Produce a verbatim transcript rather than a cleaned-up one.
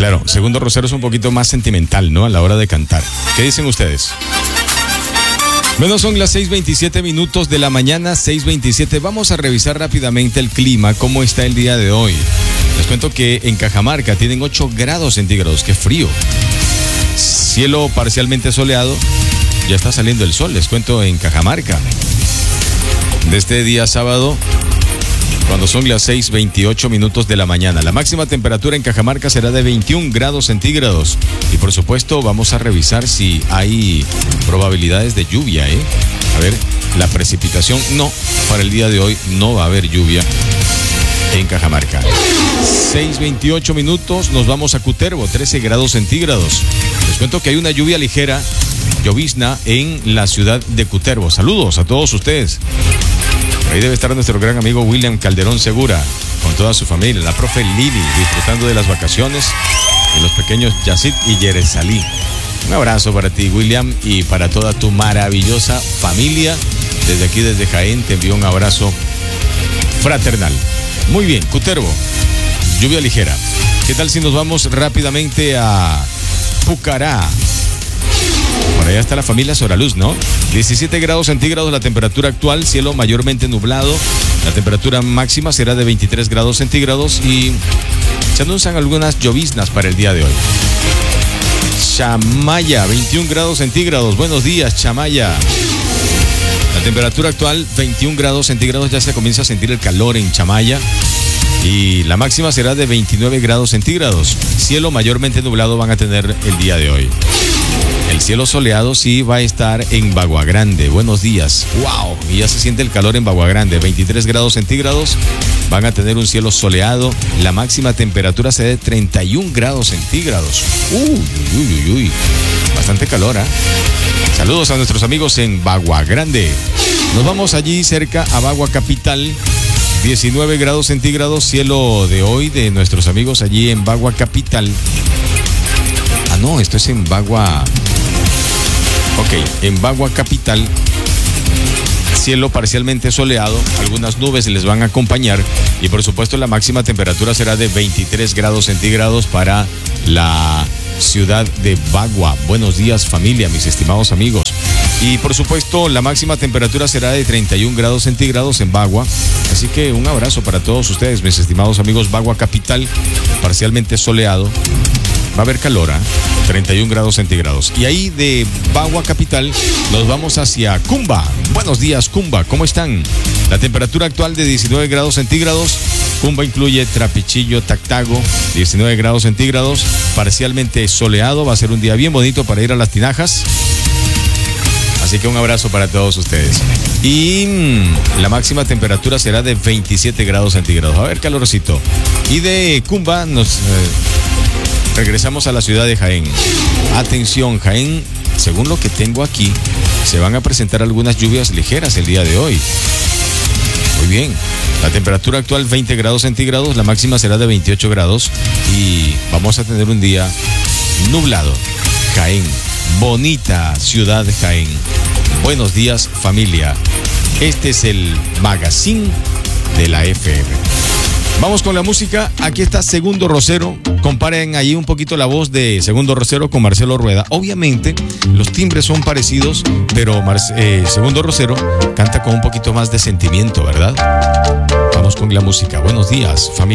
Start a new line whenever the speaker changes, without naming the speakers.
Claro, Segundo Rosero es un poquito más sentimental, ¿no? A la hora de cantar. ¿Qué dicen ustedes? Bueno, son las seis veintisiete minutos de la mañana, seis veintisiete. Vamos a revisar rápidamente el clima, cómo está el día de hoy. Les cuento que en Cajamarca tienen ocho grados centígrados, qué frío. Cielo parcialmente soleado, ya está saliendo el sol, les cuento en Cajamarca. De este día sábado, cuando son las seis veintiocho minutos de la mañana. La máxima temperatura en Cajamarca será de veintiún grados centígrados. Y por supuesto vamos a revisar si hay probabilidades de lluvia, ¿eh? A ver, la precipitación, no, para el día de hoy no va a haber lluvia en Cajamarca. seis veintiocho minutos, nos vamos a Cutervo, trece grados centígrados. Les cuento que hay una lluvia ligera, llovizna en la ciudad de Cutervo. Saludos a todos ustedes. Ahí debe estar nuestro gran amigo William Calderón Segura, con toda su familia, la profe Lili, disfrutando de las vacaciones, y los pequeños Yacid y Yeresalí. Un abrazo para ti, William, y para toda tu maravillosa familia. Desde aquí, desde Jaén, te envío un abrazo fraternal. Muy bien, Cutervo, lluvia ligera. ¿Qué tal si nos vamos rápidamente a Pucará? Por allá está la familia Soraluz, ¿no? diecisiete grados centígrados la temperatura actual, cielo mayormente nublado. La temperatura máxima será de veintitrés grados centígrados y se anuncian algunas lloviznas para el día de hoy. Chamaya, veintiún grados centígrados. Buenos días, Chamaya. La temperatura actual, veintiún grados centígrados, ya se comienza a sentir el calor en Chamaya. Y la máxima será de veintinueve grados centígrados. Cielo mayormente nublado van a tener el día de hoy. El cielo soleado sí va a estar en Bagua Grande. Buenos días. ¡Wow! Y ya se siente el calor en Bagua Grande. veintitrés grados centígrados. Van a tener un cielo soleado. La máxima temperatura será de treinta y un grados centígrados. Uy, uy, uy, uy. Bastante calor, ¿eh? Saludos a nuestros amigos en Bagua Grande. Nos vamos allí cerca a Bagua Capital. diecinueve grados centígrados. Cielo de hoy de nuestros amigos allí en Bagua Capital. Ah, no, esto es en Bagua. Ok, en Bagua Capital, cielo parcialmente soleado, algunas nubes les van a acompañar y por supuesto la máxima temperatura será de veintitrés grados centígrados para la ciudad de Bagua. Buenos días, familia, mis estimados amigos. Y por supuesto la máxima temperatura será de treinta y un grados centígrados en Bagua. Así que un abrazo para todos ustedes, mis estimados amigos. Bagua Capital, parcialmente soleado. Va a haber calor, ¿eh? treinta y un grados centígrados. Y ahí de Bagua Capital nos vamos hacia Cumba. Buenos días, Cumba, ¿cómo están? La temperatura actual de diecinueve grados centígrados. Cumba incluye Trapichillo, Tactago, diecinueve grados centígrados. Parcialmente soleado, va a ser un día bien bonito para ir a las tinajas. Así que un abrazo para todos ustedes. Y mmm, la máxima temperatura será de veintisiete grados centígrados. Va a haber calorcito. Y de Cumba nos... Eh, regresamos a la ciudad de Jaén. Atención, Jaén, según lo que tengo aquí, se van a presentar algunas lluvias ligeras el día de hoy. Muy bien. La temperatura actual veinte grados centígrados, la máxima será de veintiocho grados y vamos a tener un día nublado. Jaén, bonita ciudad de Jaén. Buenos días, familia. Este es el magazine de la F M. Vamos con la música. Aquí está Segundo Rosero. Comparen ahí un poquito la voz de Segundo Rosero con Marcelo Rueda. Obviamente los timbres son parecidos, pero Mar- eh, Segundo Rosero canta con un poquito más de sentimiento, ¿verdad? Vamos con la música. Buenos días, familia.